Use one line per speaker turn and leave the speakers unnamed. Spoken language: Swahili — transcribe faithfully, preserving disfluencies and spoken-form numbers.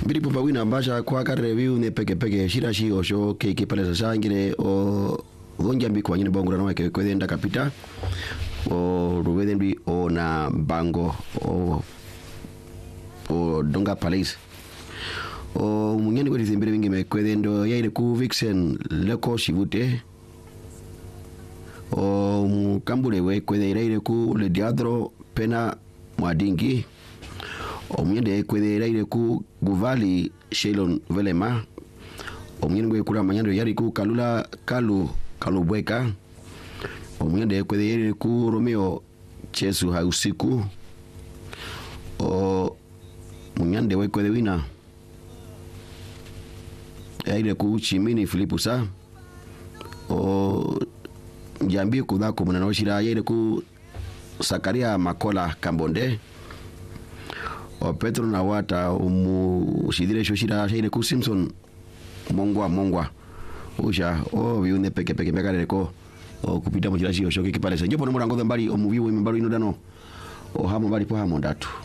Bili pupa wina mbasha kwa ka review ne peke peke shira shi osho ke ke pale sangire o gonja mbi kwa nyine bongura no ke kwede nda kapita o ruwede mbi o na bango o o donga palace o munyani ko dizimbere bingi me kwede ndo yaire ku Vixen leko shivute o mukambule we kwede iraire ku le diadro pena mwadingi o munyende kwede iraire ku Guvali Shelon Velema o munyende kula manyando yari ku Kalula Kalu Kalubweka o munyende kwede iraire ku Romeo Chesu Hausiku o munyande we kwede wina yaire ku Chimini Filipusa o jambi ku dako muna no shira yaire ku Sakaria Makola Kambonde o Petro na wata umu shidire shoshira yaire ku Simpson Mongwa Mongwa usha o viune peke peke megare ko o kupita mujira shi oshoke kipale se njopo no murango mbali o muviwo imbalo inodano o hamo mbali po hamo ndatu